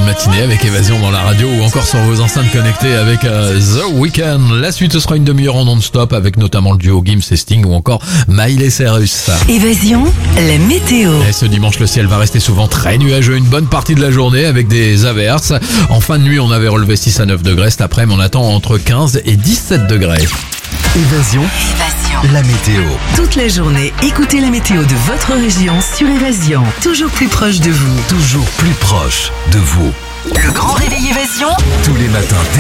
matinée avec Évasion dans la radio ou encore sur vos enceintes connectées avec The Weeknd. La suite, ce sera une demi-heure en non-stop avec notamment le duo Gims et Sting ou encore Miley Cyrus. Évasion, la météo. Et ce dimanche, le ciel va rester souvent très nuageux une bonne partie de la journée avec des averses. En fin de nuit, on avait relevé 6 à 9 degrés. Cet après-midi, on attend entre 15 et 17 degrés. Évasion, la météo. Toute la journée, écoutez la météo de votre région sur Évasion. Toujours plus proche de vous. Toujours plus proche de vous. Le grand réveil Évasion. Tous les matins.